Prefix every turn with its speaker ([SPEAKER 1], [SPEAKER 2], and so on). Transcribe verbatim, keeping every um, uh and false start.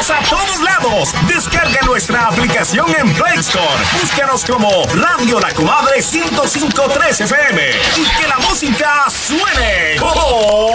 [SPEAKER 1] Vamos a todos lados. Descarga nuestra aplicación en Play Store. Búscanos como Radio La Comadre ciento cinco punto tres F M y que la música suene. ¡Oh!